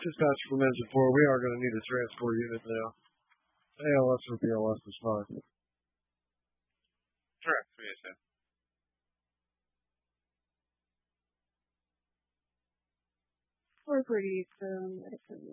Dispatch from Engine 4, we are going to need a transport unit now. ALS or BLS is fine. Correct, VSN. We're pretty soon.